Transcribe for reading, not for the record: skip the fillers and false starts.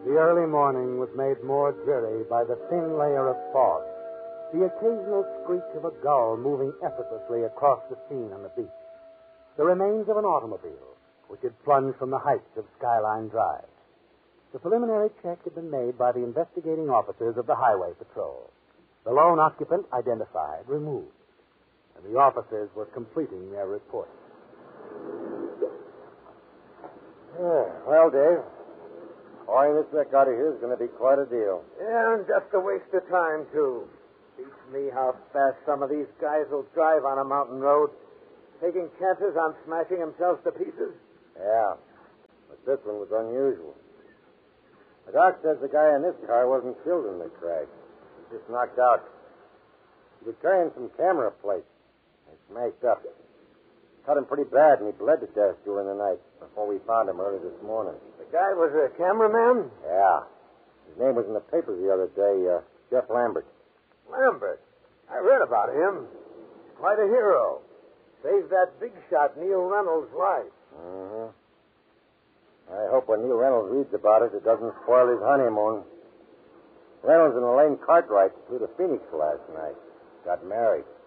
The early morning was made more dreary by the thin layer of fog, the occasional screech of a gull moving effortlessly across the scene on the beach, the remains of an automobile which had plunged from the heights of Skyline Drive. The preliminary check had been made by the investigating officers of the Highway Patrol. The lone occupant identified, removed, and the officers were completing their report. Well, Dave, hauling this wreck out of here is going to be quite a deal. Yeah, and just a waste of time, too. Beats me how fast some of these guys will drive on a mountain road, taking chances on smashing themselves to pieces. Yeah, but this one was unusual. The doc says the guy in this car wasn't killed in the crash. He was just knocked out. He was carrying some camera plates. They smashed up. Cut him pretty bad, and he bled to death during the night before we found him early this morning. The guy was a cameraman? Yeah. His name was in the papers the other day, Jeff Lambert. Lambert? I read about him. Quite a hero. Saved that big shot Neil Reynolds' life. Mm-hmm. I hope when Neil Reynolds reads about it, it doesn't spoil his honeymoon. Reynolds and Elaine Cartwright flew to Phoenix last night. Got married.